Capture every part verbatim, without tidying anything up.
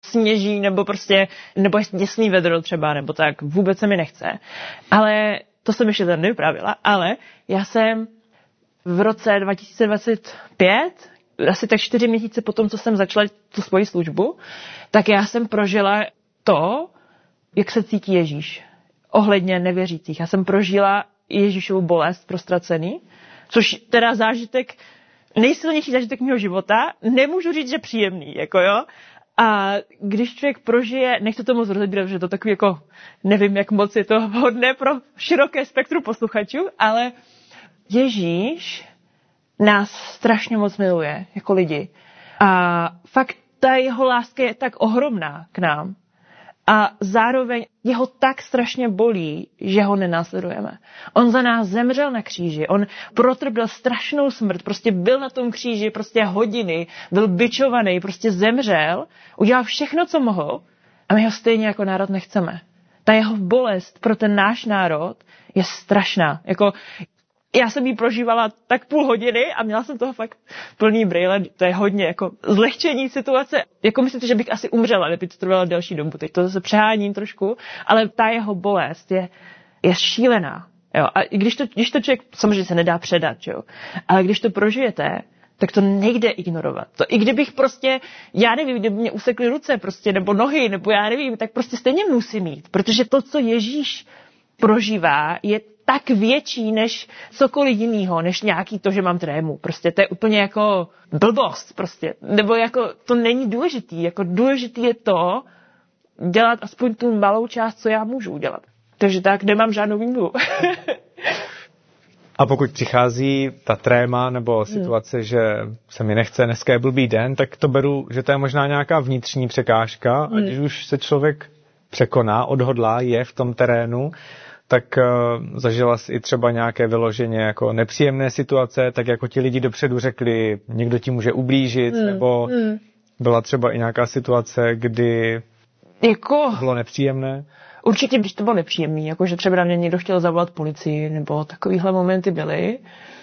sněží, nebo prostě, nebo je děsný vedro třeba, nebo tak, vůbec se mi nechce. Ale to jsem ještě tam nevyprávila, ale já jsem v roce dva tisíce dvacet pět, asi tak čtyři měsíce po tom, co jsem začala tu svoji službu, tak já jsem prožila to, jak se cítí Ježíš ohledně nevěřících. Já jsem prožila Ježíšovu bolest pro ztracený, což teda zážitek, nejsilnější zážitek mého života, nemůžu říct, že příjemný, jako jo. A když člověk prožije, nechci to moc rozebírat, že to takový jako, nevím, jak moc je to vhodné pro široké spektrum posluchačů, ale Ježíš nás strašně moc miluje jako lidi. A fakt ta jeho láska je tak ohromná k nám. A zároveň jeho tak strašně bolí, že ho nenásledujeme. On za nás zemřel na kříži, on protrpěl strašnou smrt, prostě byl na tom kříži prostě hodiny, byl bičovaný, prostě zemřel, udělal všechno, co mohl a my ho stejně jako národ nechceme. Ta jeho bolest pro ten náš národ je strašná. Jako, já jsem ji prožívala tak půl hodiny a měla jsem toho fakt plný brýle. To je hodně jako zlehčení situace. Jako myslím, že bych asi umřela, kdyby to trvalo delší dobu. Teď to zase přeháním trošku, ale ta jeho bolest je, je šílená. Jo? A když to, když to člověk samozřejmě se nedá předat, jo? Ale když to prožijete, tak to nejde ignorovat. To, i kdybych prostě, já nevím, kdyby mě usekly ruce prostě, nebo nohy, nebo já nevím, tak prostě stejně musím mít. Protože to, co Ježíš prožívá, je tak větší než cokoliv jinýho, než nějaký to, že mám trému. Prostě to je úplně jako blbost prostě. Nebo jako to není důležitý. Jako důležitý je to dělat aspoň tu malou část, co já můžu udělat. Takže tak nemám žádnou výmluvu. A pokud přichází ta tréma nebo situace, hmm. že se mi nechce, dneska je blbý den, tak to beru, že to je možná nějaká vnitřní překážka. Hmm. Ať už se člověk překoná, odhodlá, je v tom terénu, tak uh, zažila jsi i třeba nějaké vyloženě jako nepříjemné situace, tak jako ti lidi dopředu řekli, někdo ti může ublížit, mm, nebo mm. byla třeba i nějaká situace, kdy jako, bylo nepříjemné? Určitě, když to bylo nepříjemné, jako že třeba na mě někdo chtěl zavolat policii, nebo takovýhle momenty byly,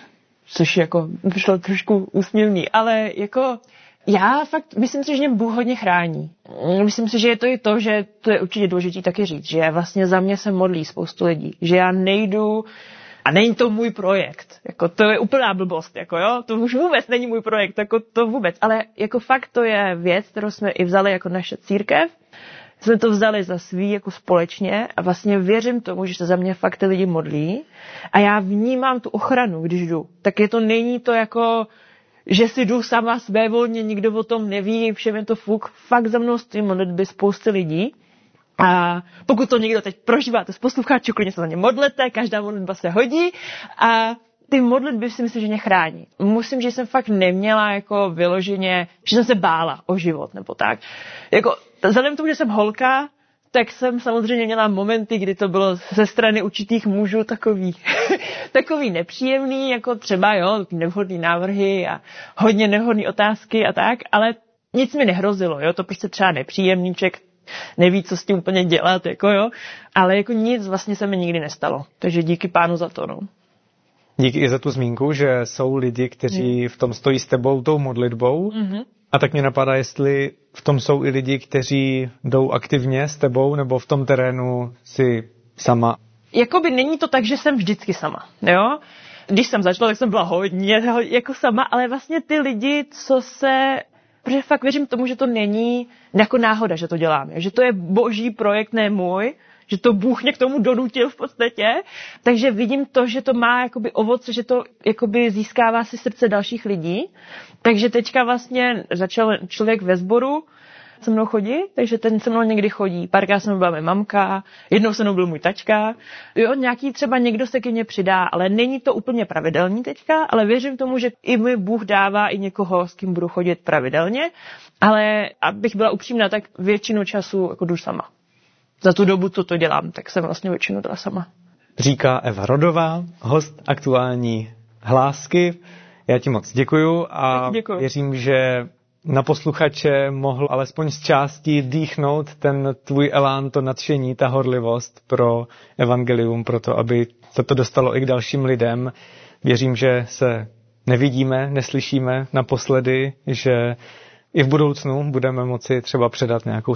což jako vyšlo trošku úsměvný, ale jako já fakt myslím si, že mě Bůh hodně chrání. Myslím si, že je to i to, že to je určitě důležité taky říct, že vlastně za mě se modlí spoustu lidí, že já nejdu a není to můj projekt. Jako to je úplná blbost, jako jo, to už vůbec není můj projekt, jako to vůbec, ale jako fakt to je věc, kterou jsme i vzali jako naše církev. Jsme to vzali za svý jako společně a vlastně věřím tomu, že se za mě fakt ty lidi modlí a já vnímám tu ochranu, když jdu. Tak je to, není to jako že si jdu sama svévolně, nikdo o tom neví, všem je to fuk. Fakt za mnou stojí modlitby spousty lidí. A pokud to někdo teď prožíváte z posluchačů, klidně se za ně modlete, každá modlitba se hodí. A ty modlitby si myslím, že mě chrání. Musím, že jsem fakt neměla jako vyloženě, že jsem se bála o život nebo tak. Jako, vzhledem k tomu, že jsem holka, tak jsem samozřejmě měla momenty, kdy to bylo ze strany určitých mužů takový, takový nepříjemný, jako třeba jo, nevhodný návrhy a hodně nevhodný otázky a tak, ale nic mi nehrozilo, jo, to prostě třeba nepříjemný, člověk neví, co s tím úplně dělat, jako jo, ale jako nic vlastně se mi nikdy nestalo, takže díky Pánu za to, no. Díky i za tu zmínku, že jsou lidi, kteří mm. v tom stojí s tebou tou modlitbou. Mm-hmm. A tak mě napadá, jestli v tom jsou i lidi, kteří jdou aktivně s tebou, nebo v tom terénu si sama. Jakoby není to tak, že jsem vždycky sama, jo? Když jsem začala, tak jsem byla hodně jako sama, ale vlastně ty lidi, co se... Protože fakt věřím tomu, že to není jako náhoda, že to dělám, že to je boží projekt, ne můj, že to Bůh mě k tomu donutil v podstatě, takže vidím to, že to má jakoby ovoce, že to jakoby získává si srdce dalších lidí, takže teďka vlastně začal člověk ve sboru se mnou chodit, takže ten se mnou někdy chodí, párkrát se mnou byla moje mamka, jednou se mnou byl můj tačka, jo, nějaký třeba někdo se ke mně přidá, ale není to úplně pravidelný teďka, ale věřím tomu, že i mi Bůh dává i někoho, s kým budu chodit pravidelně, ale abych byla upřímná, tak většinu času jako jdu sama. Za tu dobu, co to dělám, tak jsem vlastně většinu dala sama. Říká Eva Rodová, host aktuální Hlásky. Já ti moc děkuju a děkuju. Věřím, že na posluchače mohl alespoň z části dýchnout ten tvůj elán, to nadšení, ta horlivost pro evangelium, pro to, aby se to dostalo i k dalším lidem. Věřím, že se nevidíme, neslyšíme naposledy, že i v budoucnu budeme moci třeba předat nějakou